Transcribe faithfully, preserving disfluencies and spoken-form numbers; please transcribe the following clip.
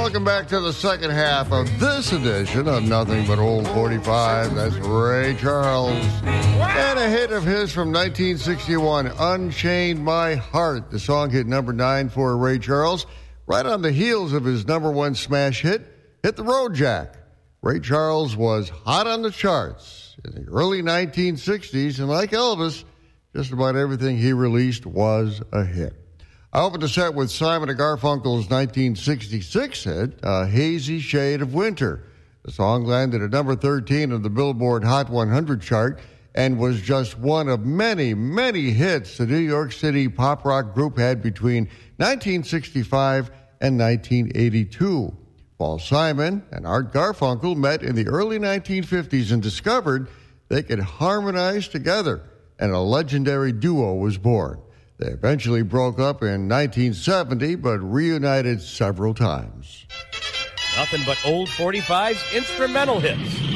Welcome back to the second half of this edition of Nothing But Old forty-five. That's Ray Charles. And a hit of his from nineteen sixty-one, Unchained My Heart. The song hit number nine for Ray Charles, right on the heels of his number one smash hit, Hit the Road Jack. Ray Charles was hot on the charts in the early nineteen sixties, and like Elvis, just about everything he released was a hit. I opened the set with Simon and Garfunkel's nineteen sixty-six hit, A Hazy Shade of Winter. The song landed at number thirteen on the Billboard Hot one hundred chart and was just one of many, many hits the New York City pop rock group had between nineteen sixty-five and nineteen eighty-two. Paul Simon and Art Garfunkel met in the early nineteen fifties and discovered they could harmonize together, and a legendary duo was born. They eventually broke up in nineteen seventy, but reunited several times. Nothing but old forty-fives instrumental hits.